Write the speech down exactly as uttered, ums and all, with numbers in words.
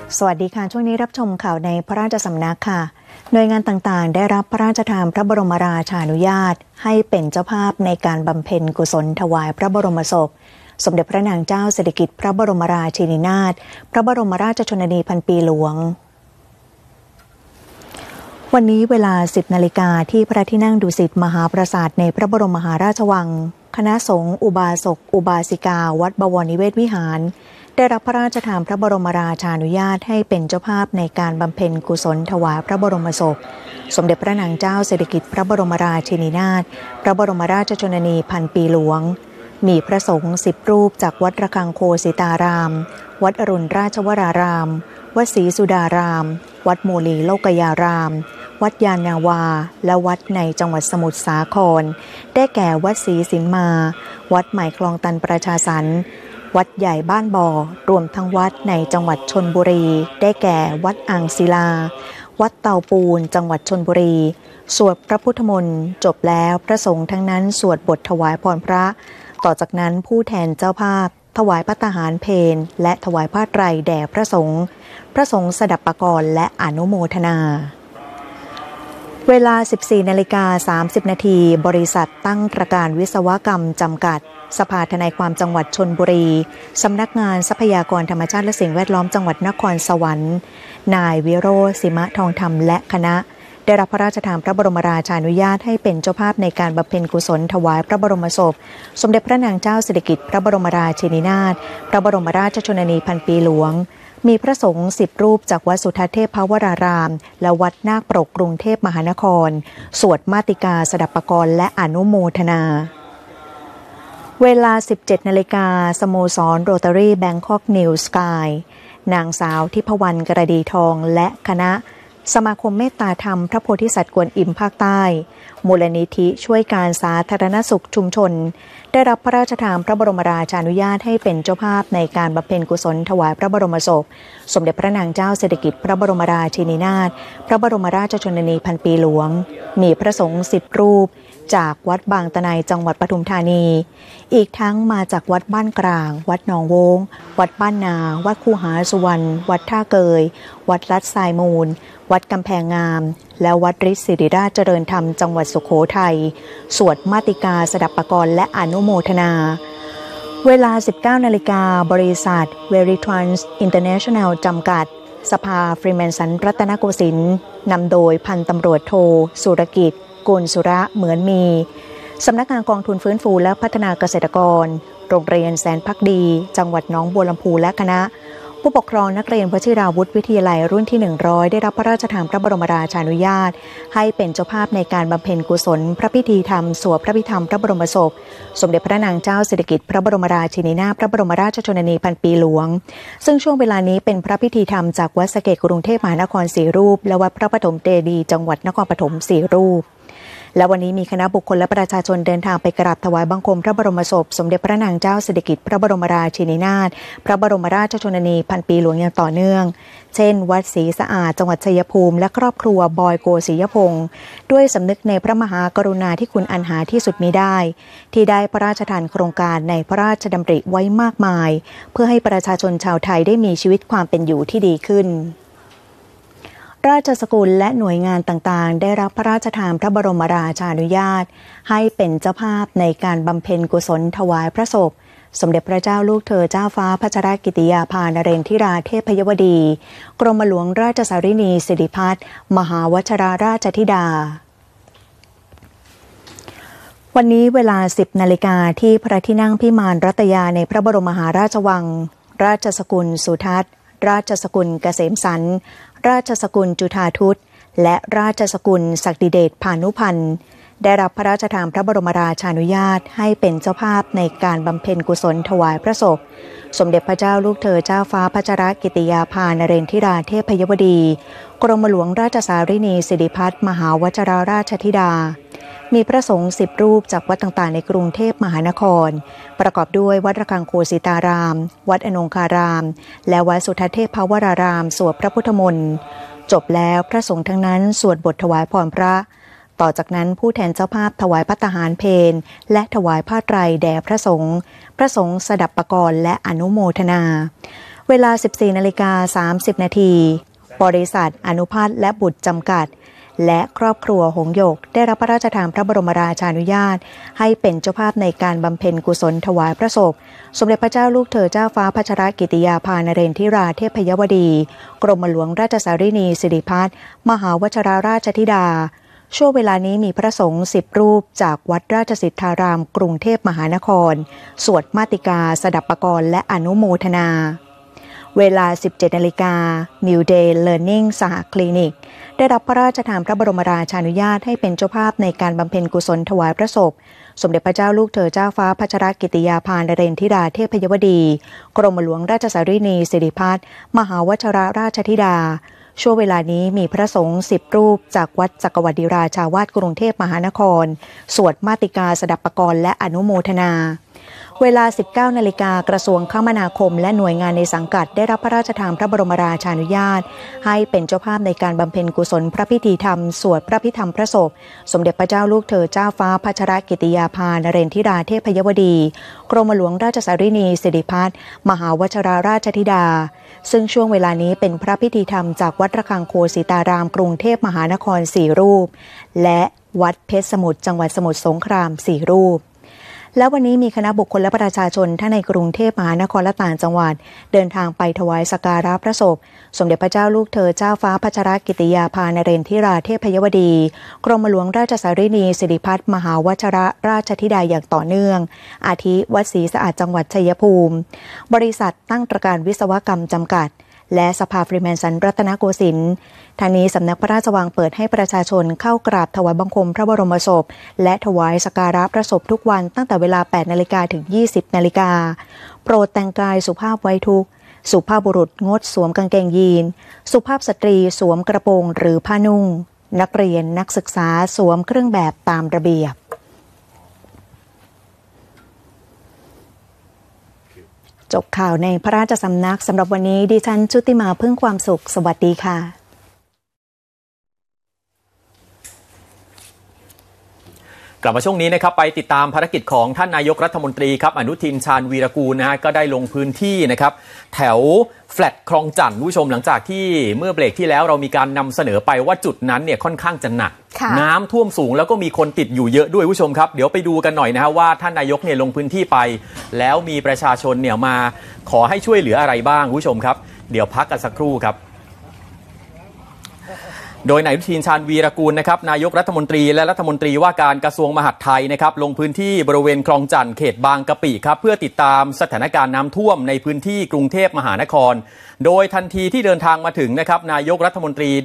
สวัสดีค่ะช่วงนี้รับชมข่าวในพระราชสำนักค่ะหน่วยงานต่างๆได้รับพระราชทานพระบรมราชานุญาตให้เป็นเจ้าภาพในการบำเพ็ญกุศลถวายพระบรมศพสมเด็จพระนางเจ้าสิริกิติ์พระบรมราชินีนาถพระบรมราชชนนีพันปีหลวงวันนี้เวลา สิบนาฬิกาที่พระที่นั่งดุสิตมหาปราสาทในพระบรมมหาราชวังคณะสงฆ์อุบาสกอุบาสิกาวัดบวรนิเวศวิหารได้รับพระราชทานพระบรมราชานุญาตให้เป็นเจ้าภาพในการบำเพ็ญกุศลถวายพระบรมศพสมเด็จพระนางเจ้าสิริกิติ์พระบรมราชินีนาถพระบรมราชชนนีพันปีหลวงมีพระสงฆ์สิบรูปจากวัดระฆังโคสิตารามวัดอรุณราชวรารามวัดศรีสุดารามวัดโมลีโลกยารามวัดยานนาวาและวัดในจังหวัดสมุทรสาครได้แก่วัดศรีสินมาวัดใหม่คลองตันประชาสรรค์วัดใหญ่บ้านบ่อรวมทั้งวัดในจังหวัดชลบุรีได้แก่วัดอ่างศิลาวัดเตาปูนจังหวัดชลบุรีสวดพระพุทธมนต์จบแล้วพระสงฆ์ทั้งนั้นสวดบทถวายพรพระต่อจากนั้นผู้แทนเจ้าภาพถวายภัตตาหารเพลและถวายผ้าไตรแด่พระสงฆ์พระสงฆ์สดับปกรณ์และอนุโมทนาเวลา สิบสี่นาฬิกาสามสิบนาทีบริษัทตั้งตระการวิศวกรรมจำกัดสภาทนายความจังหวัดชลบุรีสำนักงานทรัพยากรธรรมชาติและสิ่งแวดล้อมจังหวัดนครสวรรค์นายวิโรจน์สิมะทองธรรมและคณะได้รับพระราชทานพระบรมราชานุญาตให้เป็นเจ้าภาพในการบำเพ็ญกุศลถวายพระบรมศพสมเด็จพระนางเจ้าสิริกิติ์พระบรมราชินีนาถพระบรมราชชนนีพันปีหลวงมีพระสงฆ์สิบรูปจากวัดสุทัศน์เทพวรารามและวัดนาคปรกกรุงเทพมหานครสวดมาติกาสดับปกรณ์และอนุโมทนาเวลา สิบเจ็ดนาฬิกาสโมสรโรตารี่แบงคอกนิวสกายนางสาวทิพวรรณกระดีทองและคณะสมาคมเมตตาธรรมพระโพธิสัตว์กวนอิมภาคใต้มูลนิธิช่วยการสาธารณสุขชุมชนได้รับพระราชทานพระบรมราชานุญาตให้เป็นเจ้าภาพในการบำเพ็ญกุศลถวายพระบรมศพสมเด็จพระนางเจ้าสิริกิติ์พระบรมราชินีนาถพระบรมราชชนนีพันปีหลวงมีพระสงฆ์สิบรูปจากวัดบางตะไนจังหวัดปทุมธานีอีกทั้งมาจากวัดบ้านกลางวัดหนองโวงวัดบ้านนาวัดคูหาสุวรรณวัดท่าเกยวัดลัดทรายมูลวัดกำแพงงามและวัดฤทธิ์ศิริราชเจริญธรรมจังหวัดสุโขทัยสวดมาติกาสดับปกรณ์และอนุโมทนาเวลา สิบเก้านาฬิกาบริษัท Veritrans International จำกัดสภาฟรีแมนสันรัตนโกสินทร์นำโดยพันตำรวจโทสุรกิจกุลสุระเหมือนมีสำนักงานกองทุนฟื้นฟูและพัฒนาเกษตรกรโรงเรียนแสนพักดีจังหวัดหนองบัวลำพูและคณะผู้ปกครองนักเรียนวชิราวุธวิทยาลัยรุ่นที่หนึ่งร้อยได้รับพระราชทานพระบรมราชานุญาตให้เป็นเจ้าภาพในการบำเพ็ญกุศลพระพิธีธรรมสวดพระพิธรรมพระบรมศพสมเด็จพระนางเจ้าสิริกิติ์พระบรมราชินีนาถพระบรมราชชนนีพันปีหลวงซึ่งช่วงเวลานี้เป็นพระพิธีธรรมจากวัดสะเกษกรุงเทพมหานครสี่รูปและวัดพระปฐมเจดีย์จังหวัดนครปฐมสี่รูปและวันนี้มีคณะบุคคลและประชาชนเดินทางไปกราบถวายบังคมพระบรมศพสมเด็จพระนางเจ้าสิริกิติ์พระบรมราชินีนาถพระบรมราชชนนีพันปีหลวงอย่างต่อเนื่องเช่นวัดศรีสะอาดจังหวัดชัยภูมิและครอบครัวบอยโกศิยพงศ์ด้วยสำนึกในพระมหากรุณาธิคุณอันหาที่สุดมิได้ที่ได้พระราชทานโครงการในพระราชดำริไว้มากมายเพื่อให้ประชาชนชาวไทยได้มีชีวิตความเป็นอยู่ที่ดีขึ้นราชสกุลและหน่วยงานต่างๆได้รับพระราชทานพระบรมราชานุญาตให้เป็นเจ้าภาพในการบำเพ็ญกุศลถวายพระศพสมเด็จพระเจ้าลูกเธอเจ้าฟ้าพัชรกิติยาภานเรนทิราเทพยวดีกรมหลวงราชสารินีสิริพัฒน์มหาวชราราชธิดาวันนี้เวลา สิบนาฬิกาที่พระที่นั่งพิมานรัตยาในพระบรมมหาราชวังราชสกุลสุทัศน์ราชสกุลเกษมสันต์ราชสกุลจุฑาทุตและราชสกุลศักดิเดชพานุพันธ์ได้รับพระราชทานพระบรมราชานุญาตให้เป็นเจ้าภาพในการบำเพ็ญกุศลถวายพระศพสมเด็จพระเจ้าลูกเธอเจ้าฟ้าพัชรกิติยาภานเรนทิราเทพยวดีกรมหลวงราชสารินีสิริพัฒน์มหาวชราราชธิดามีพระสงฆ์สิบรูปจากวัดต่างๆในกรุงเทพมหานครประกอบด้วยวัดระฆังโคสิตารามวัดอนงคารามและวัดสุทัศน์เทพวรารามสวดพระพุทธมนต์จบแล้วพระสงฆ์ทั้งนั้นสวดบทถวายพรพระต่อจากนั้นผู้แทนเจ้าภาพถวายภัตตาหารเพลและถวายผ้าไตรแด่พระสงฆ์พระสงฆ์สดับปกรณ์และอนุโมทนาเวลา สิบสี่นาฬิกาสามสิบนาทีบริษัทอนุพัฒน์และบุตรจำกัดและครอบครัวหงส์หยกได้รับพระราชทานพระบรมราชานุญาตให้เป็นเจ้าภาพในการบำเพ็ญกุศลถวายพระศพสมเด็จพระเจ้าลูกเธอเจ้าฟ้าพัชรกิติยาภานเรนทิราเทพยวดีกรมหลวงราชสารินีสิริพัฒน์มหาวชิราราชธิดาช่วงเวลานี้มีพระสงฆ์สิบรูปจากวัดราชสิทธารามกรุงเทพมหานครสวดมาติกาสดับปกรณ์และอนุโมทนาเวลา สิบเจ็ดนาฬิกา New Day Learning สหคลินิกได้รับพระราชทานพระบรมราชานุญาตให้เป็นเจ้าภาพในการบำเพ็ญกุศลถวายพระศพสมเด็จพระเจ้าลูกเธอเจ้าฟ้าพัชรกิติยาภานเรนทิราเทพยวดีกรมหลวงราชสารินีสิริพัฒน์มหาวชิราราชธิดาช่วงเวลานี้มีพระสงฆ์สิบรูปจากวัดจักรวรรดิราชาวาสกรุงเทพมหานครสวดมาติกาสดับปกรณ์และอนุโมทนาเวลา สิบเก้านาฬิกากระทรวงคมนาคมและหน่วยงานในสังกัดได้รับพระราชทานพระบรมราชานุญาตให้เป็นเจ้าภาพในการบำเพ็ญกุศลพระพิธีธรรมสวดพระพิธรรมพระศพสมเด็จพระเจ้าลูกเธอเจ้าฟ้าพัชรกิติยาภานเรนทิราเทพยวดีกรมหลวงราชสารินีสิริพัฒน์มหาวชิราราชธิดาซึ่งช่วงเวลานี้เป็นพระพิธีธรรมจากวัดระฆังโคสิตารามกรุงเทพมหานครสี่รูปและวัดเพชรสมุทรจังหวัดสมุทรสงครามสี่รูปและวันนี้มีคณะบุคคลและประชาชนทั้งในกรุงเทพมหานครและต่างจังหวัดเดินทางไปถวายสักการะพระศพสมเด็จพระเจ้าลูกเธอเจ้าฟ้าพัชรกิติยาภานเรนทิราเทพยวดีกรมหลวงราชสารินีสิริพัฒน์มหาวชิราราชธิดาอย่างต่อเนื่องอาทิวัดศรีสะอาดจังหวัดชัยภูมิบริษัทตั้งตระการวิศวกรรมจำกัดและสภาฟรีแมนสันรัตนโกสินทร์ทางนี้สำนักพระราชวังเปิดให้ประชาชนเข้ากราบถวายบังคมพระบรมศพและถวายสักการะพระศพทุกวันตั้งแต่เวลา แปดนาฬิกา ถึง ยี่สิบนาฬิกาโปรดแต่งกายสุภาพไว้ทุกข์สุภาพบุรุษงดสวมกางเกงยีนสุภาพสตรีสวมกระโปรงหรือผ้านุ่งนักเรียนนักศึกษาสวมเครื่องแบบตามระเบียบจบข่าวในพระราชสำนักสำหรับวันนี้ดิฉันชุติมาพึ่งความสุขสวัสดีค่ะกลับมาช่วงนี้นะครับไปติดตามภารกิจของท่านนายกรัฐมนตรีครับอนุทินชาญวีรกูลนะฮะก็ได้ลงพื้นที่นะครับแถวแฟลตคลองจันทร์ผู้ชมหลังจากที่เมื่อเบรกที่แล้วเรามีการนำเสนอไปว่าจุดนั้นเนี่ยค่อนข้างจะหนักน้ำท่วมสูงแล้วก็มีคนติดอยู่เยอะด้วยผู้ชมครับเดี๋ยวไปดูกันหน่อยนะฮะว่าท่านนายกเนี่ยลงพื้นที่ไปแล้วมีประชาชนเนี่ยมาขอให้ช่วยเหลืออะไรบ้างผู้ชมครับเดี๋ยวพักกันสักครู่ครับโดยนายอนุทินชาญวีรกูลนะครับนายกรัฐมนตรีและรัฐมนตรีว่าการกระทรวงมหาดไทยนะครับลงพื้นที่บริเวณคลองจันทร์เขตบางกะปิครับเพื่อติดตามสถานการณ์น้ำท่วมในพื้นที่กรุงเทพมหานครโดยทันทีที่เดินทางมาถึงนะครับนายกรัฐมนตรี